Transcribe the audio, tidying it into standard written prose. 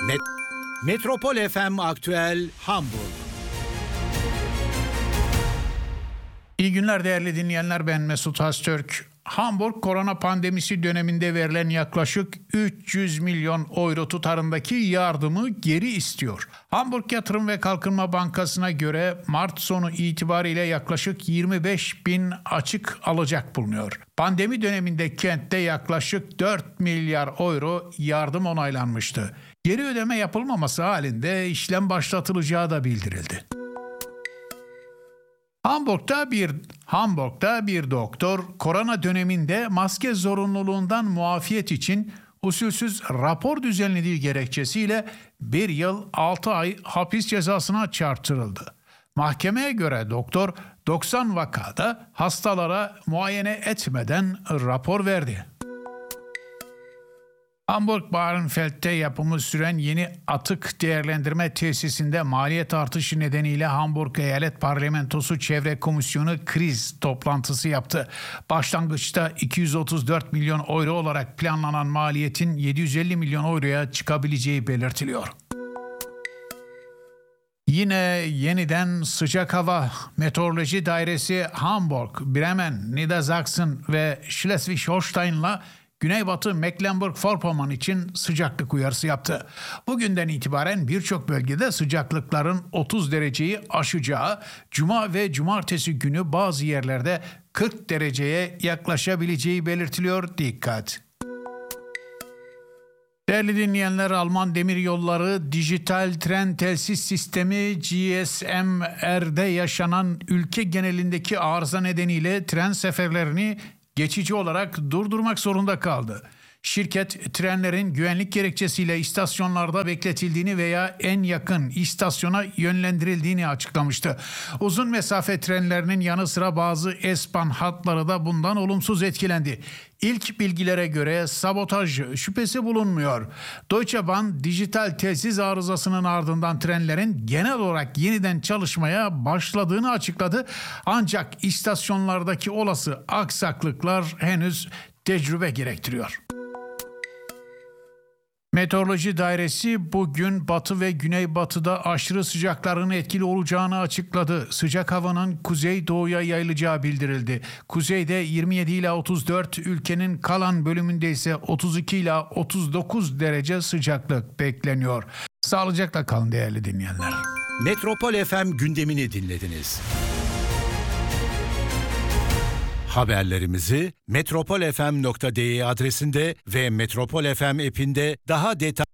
Metropol FM Aktüel Hamburg. İyi günler değerli dinleyenler, ben Mesut Haztürk. Hamburg korona pandemisi döneminde verilen yaklaşık 300 milyon euro tutarındaki yardımı geri istiyor. Hamburg Yatırım ve Kalkınma Bankası'na göre Mart sonu itibariyle yaklaşık 25 bin açık alacak bulunuyor. Pandemi döneminde kentte yaklaşık 4 milyar euro yardım onaylanmıştı. Geri ödeme yapılmaması halinde işlem başlatılacağı da bildirildi. Hamburg'da bir doktor korona döneminde maske zorunluluğundan muafiyet için usulsüz rapor düzenlediği gerekçesiyle 1 yıl 6 ay hapis cezasına çarptırıldı. Mahkemeye göre doktor 90 vakada hastalara muayene etmeden rapor verdi. Hamburg-Bahrenfeld'de yapımı süren yeni atık değerlendirme tesisinde maliyet artışı nedeniyle Hamburg Eyalet Parlamentosu Çevre Komisyonu kriz toplantısı yaptı. Başlangıçta 234 milyon euro olarak planlanan maliyetin 750 milyon euroya çıkabileceği belirtiliyor. Yine yeniden sıcak hava. Meteoroloji Dairesi Hamburg, Bremen, Niedersachsen ve Schleswig-Holstein'la Güneybatı Mecklenburg-Vorpommern için sıcaklık uyarısı yaptı. Bugünden itibaren birçok bölgede sıcaklıkların 30 dereceyi aşacağı, cuma ve cumartesi günü bazı yerlerde 40 dereceye yaklaşabileceği belirtiliyor. Dikkat! Değerli dinleyenler, Alman Demiryolları Dijital Tren Telsiz Sistemi GSM-R'de yaşanan ülke genelindeki arıza nedeniyle tren seferlerini geçici olarak durdurmak zorunda kaldı. Şirket trenlerin güvenlik gerekçesiyle istasyonlarda bekletildiğini veya en yakın istasyona yönlendirildiğini açıklamıştı. Uzun mesafe trenlerinin yanı sıra bazı S-Bahn hatları da bundan olumsuz etkilendi. İlk bilgilere göre sabotaj şüphesi bulunmuyor. Deutsche Bahn dijital telsiz arızasının ardından trenlerin genel olarak yeniden çalışmaya başladığını açıkladı. Ancak istasyonlardaki olası aksaklıklar henüz tecrübe gerektiriyor. Meteoroloji Dairesi bugün batı ve güneybatıda aşırı sıcakların etkili olacağını açıkladı. Sıcak havanın kuzeydoğuya yayılacağı bildirildi. Kuzeyde 27 ila 34, ülkenin kalan bölümünde ise 32 ila 39 derece sıcaklık bekleniyor. Sağlıcakla kalın değerli dinleyenler. Metropol FM gündemini dinlediniz. Haberlerimizi metropolfm.de adresinde ve Metropol FM app'inde daha detaylı